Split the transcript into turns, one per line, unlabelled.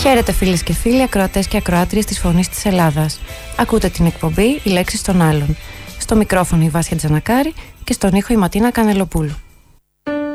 Χαίρετε φίλες και φίλοι, ακροατές και ακροάτριες της Φωνής της Ελλάδας. Ακούτε την εκπομπή «Οι λέξεις των άλλων». Στο μικρόφωνο η Βάσια Τζανακάρη και στον ήχο η Ματίνα Κανελοπούλου.